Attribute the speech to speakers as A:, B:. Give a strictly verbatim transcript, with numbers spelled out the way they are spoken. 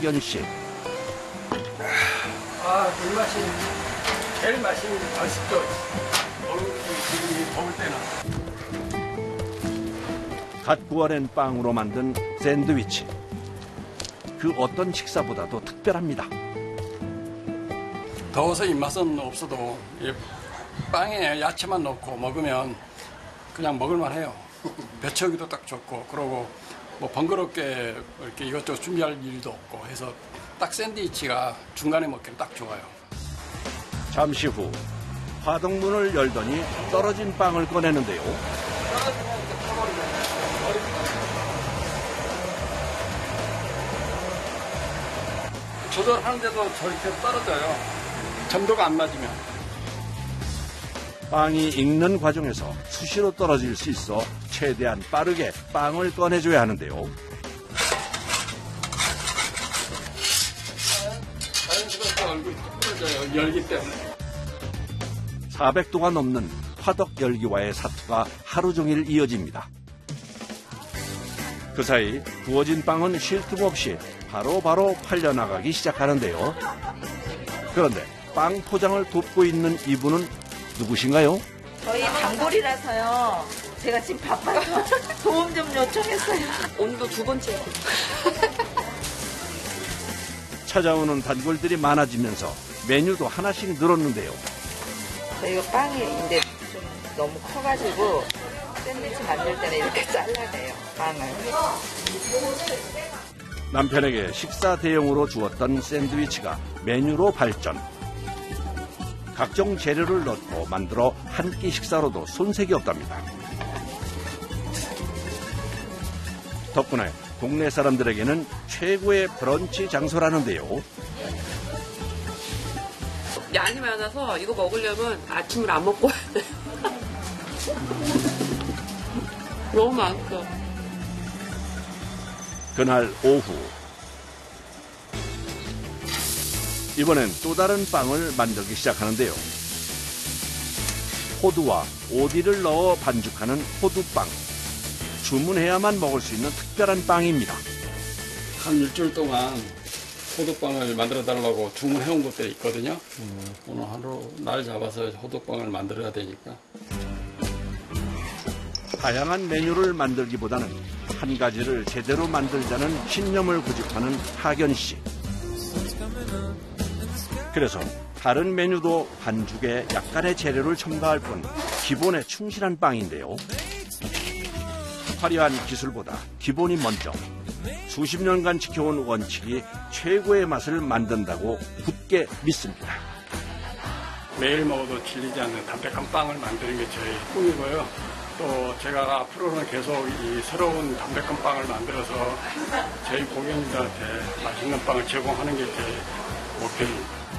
A: 하견 씨.
B: 아, 이 맛이 제일 맛있는 게 맛있죠. 더울 때는.
A: 갓 구워낸 빵으로 만든 샌드위치. 그 어떤 식사보다도 특별합니다.
B: 더워서 입맛은 없어도 빵에 야채만 넣고 먹으면 그냥 먹을만 해요. 배채우기도 딱 좋고, 그러고 뭐 번거롭게 이렇게 이것저것 준비할 일도 없고 해서 딱 샌드위치가 중간에 먹기는 딱 좋아요.
A: 잠시 후 화덕문을 열더니 떨어진 빵을 꺼내는데요.
B: 조절하는데도 저렇게 떨어져요. 점도가 안 맞으면.
A: 빵이 익는 과정에서 수시로 떨어질 수 있어 최대한 빠르게 빵을 꺼내줘야 하는데요.
B: 자연스럽게 얼굴이 뚝 부러져요. 열기 때문에.
A: 사백 도가 넘는 화덕 열기와의 사투가 하루 종일 이어집니다. 그 사이 구워진 빵은 쉴 틈 없이 바로바로 팔려나가기 시작하는데요. 그런데 빵 포장을 돕고 있는 이분은 누구신가요?
C: 저희 단골이라서요. 제가 지금 바빠서 도움 좀 요청했어요.
D: 오늘도 두 번째요.
A: 찾아오는 단골들이 많아지면서 메뉴도 하나씩 늘었는데요.
C: 저희가 빵이 근데 좀 너무 커가지고 샌드위치 만들 때는 이렇게 잘라내요, 빵을.
A: 남편에게 식사 대용으로 주었던 샌드위치가 메뉴로 발전. 각종 재료를 넣고 만들어 한 끼 식사로도 손색이 없답니다. 덕분에 동네 사람들에게는 최고의 브런치 장소라는데요.
D: 양이 많아서 이거 먹으려면 아침을 안 먹고 와야 돼요. 너무 많고.
A: 그날 오후. 이번엔 또 다른 빵을 만들기 시작하는데요. 호두와 오디를 넣어 반죽하는 호두빵. 주문해야만 먹을 수 있는 특별한 빵입니다.
B: 한 일주일 동안 호두빵을 만들어 달라고 주문해온 것들이 있거든요. 음. 오늘 하루 날 잡아서 호두빵을 만들어야 되니까.
A: 다양한 메뉴를 만들기보다는 한 가지를 제대로 만들자는 신념을 고집하는 하견 씨. 그래서 다른 메뉴도 반죽에 약간의 재료를 첨가할 뿐 기본에 충실한 빵인데요. 화려한 기술보다 기본이 먼저. 수십 년간 지켜온 원칙이 최고의 맛을 만든다고 굳게 믿습니다.
B: 매일 먹어도 질리지 않는 담백한 빵을 만드는 게 저희 꿈이고요. 또 제가 앞으로는 계속 이 새로운 담백한 빵을 만들어서 저희 고객님들한테 맛있는 빵을 제공하는 게 제 목표입니다.